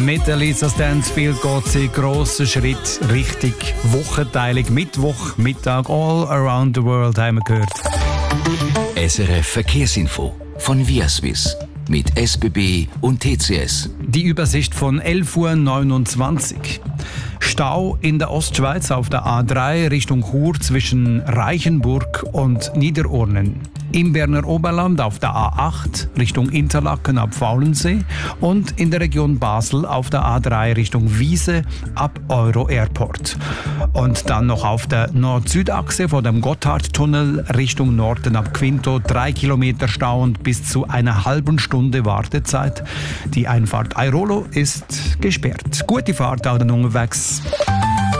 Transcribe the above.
Mit Elisa Stansfield geht sie grossen Schritt Richtung Wochenteilung. Mittwoch, Mittag, all around the world haben wir gehört. SRF Verkehrsinfo von Viaswiss mit SBB und TCS. Die Übersicht von 11:29 Uhr. Stau in der Ostschweiz auf der A3 Richtung Chur zwischen Reichenburg und Niederurnen. Im Berner Oberland auf der A8 Richtung Interlaken ab Faulensee und in der Region Basel auf der A3 Richtung Wiese ab Euro Airport. Und dann noch auf der Nord-Süd-Achse vor dem Gotthardtunnel Richtung Norden ab Quinto 3 Kilometer Stau und bis zu einer halben Stunde Wartezeit. Die Einfahrt Airolo ist gesperrt. Gute Fahrt auch dann unterwegs.